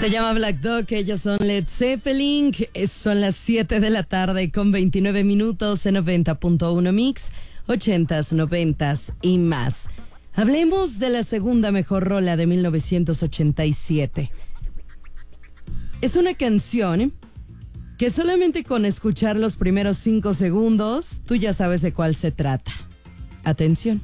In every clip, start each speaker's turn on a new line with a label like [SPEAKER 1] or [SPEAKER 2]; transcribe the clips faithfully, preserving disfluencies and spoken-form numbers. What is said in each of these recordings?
[SPEAKER 1] Se llama Black Dog, ellos son Led Zeppelin. Son las siete de la tarde con veintinueve minutos en noventa punto uno Mix, ochentas, noventas y más. Hablemos de la segunda mejor rola de mil novecientos ochenta y siete. Es una canción que solamente con escuchar los primeros cinco segundos tú ya sabes de cuál se trata. Atención.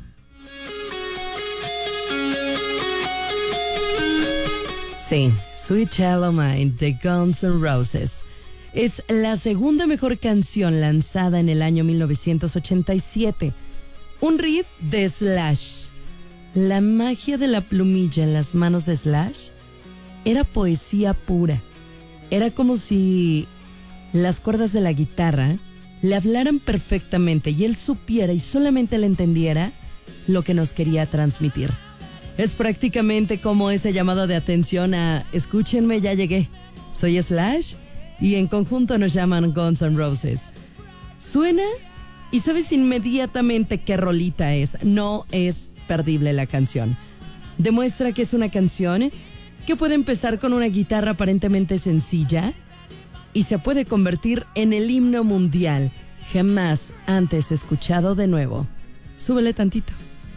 [SPEAKER 1] Sí, Sweet Child O' Mine de Guns N' Roses. Es la segunda mejor canción lanzada en el año mil novecientos ochenta y siete. Un riff de Slash. La magia de la plumilla en las manos de Slash era poesía pura. Era como si las cuerdas de la guitarra le hablaran perfectamente y él supiera y solamente le entendiera lo que nos quería transmitir. Es prácticamente como ese llamado de atención a escúchenme, ya llegué. Soy Slash y en conjunto nos llaman Guns N' Roses. Suena y sabes inmediatamente qué rolita es. No es perdible la canción. Demuestra que es una canción que puede empezar con una guitarra aparentemente sencilla y se puede convertir en el himno mundial jamás antes escuchado de nuevo. Súbele tantito.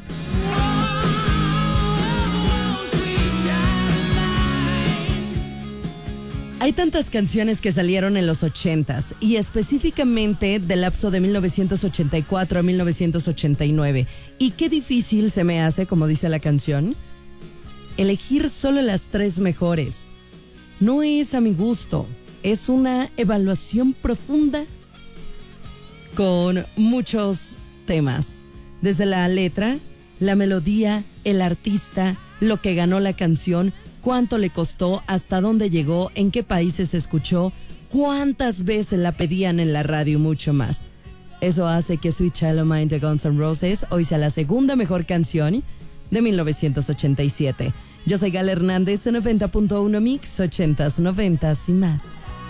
[SPEAKER 1] Hay tantas canciones que salieron en los ochentas y específicamente del lapso de mil novecientos ochenta y cuatro a mil novecientos ochenta y nueve. Y qué difícil se me hace, como dice la canción, elegir solo las tres mejores. No es a mi gusto, es una evaluación profunda con muchos temas. Desde la letra, la melodía, el artista, lo que ganó la canción, cuánto le costó, hasta dónde llegó, en qué países se escuchó, cuántas veces la pedían en la radio y mucho más. Eso hace que Sweet Child O' Mine de Guns N' Roses hoy sea la segunda mejor canción de mil novecientos ochenta y siete. Yo soy Gala Hernández en noventa punto uno Mix, ochentas, noventas y más.